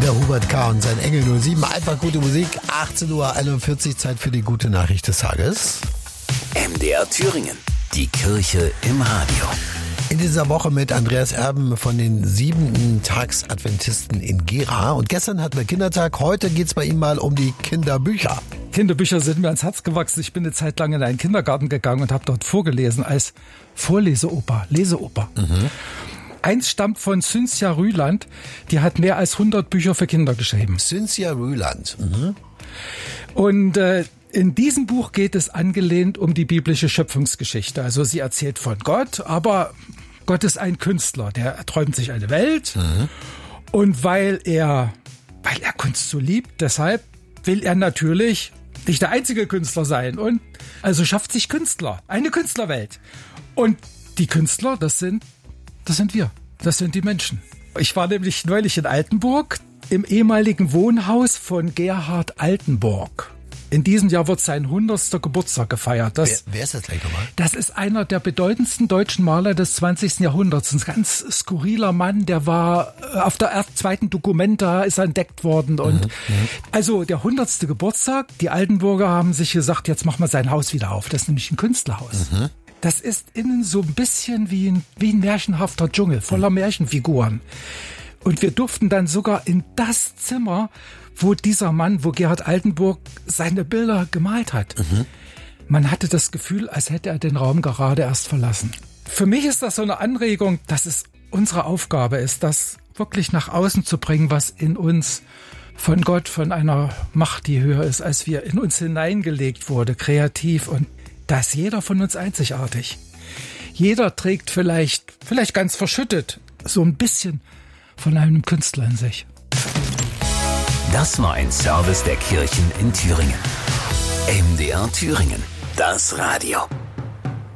Der Hubert K. und sein Engel 07. Einfach gute Musik. 18:41 Uhr, Zeit für die gute Nachricht des Tages. MDR Thüringen. Die Kirche im Radio. In dieser Woche mit Andreas Erben von den 7-Tags-Adventisten in Gera. Und gestern hatten wir Kindertag. Heute geht's bei ihm mal um die Kinderbücher. Kinderbücher sind mir ans Herz gewachsen. Ich bin eine Zeit lang in einen Kindergarten gegangen und habe dort vorgelesen als Vorleseoper, Leseoper. Eins stammt von Cynthia Rüland. Die hat mehr als 100 Bücher für Kinder geschrieben. Cynthia Rüland. Und in diesem Buch geht es angelehnt um die biblische Schöpfungsgeschichte. Also sie erzählt von Gott, aber Gott ist ein Künstler. Der träumt sich eine Welt. Und weil er Kunst so liebt, deshalb will er natürlich nicht der einzige Künstler sein. Und also schafft sich Künstler, eine Künstlerwelt. Und die Künstler, das sind wir. Das sind die Menschen. Ich war nämlich neulich in Altenburg, im ehemaligen Wohnhaus von Gerhard Altenburg. In diesem Jahr wird sein 100. Geburtstag gefeiert. Wer ist das gleich nochmal? Das ist einer der bedeutendsten deutschen Maler des 20. Jahrhunderts. Ein ganz skurriler Mann, der war auf der zweiten Documenta, ist entdeckt worden. Und also der 100. Geburtstag, die Altenburger haben sich gesagt, jetzt machen wir sein Haus wieder auf. Das ist nämlich ein Künstlerhaus. Das ist innen so ein bisschen wie ein märchenhafter Dschungel, voller Märchenfiguren. Und wir durften dann sogar in das Zimmer, wo Gerhard Altenburg seine Bilder gemalt hat. Man hatte das Gefühl, als hätte er den Raum gerade erst verlassen. Für mich ist das so eine Anregung, dass es unsere Aufgabe ist, das wirklich nach außen zu bringen, was in uns von Gott, von einer Macht, die höher ist, als wir, in uns hineingelegt wurde, kreativ. Und da ist jeder von uns einzigartig. Jeder trägt vielleicht ganz verschüttet so ein bisschen von einem Künstler in sich. Das war ein Service der Kirchen in Thüringen. MDR Thüringen, das Radio.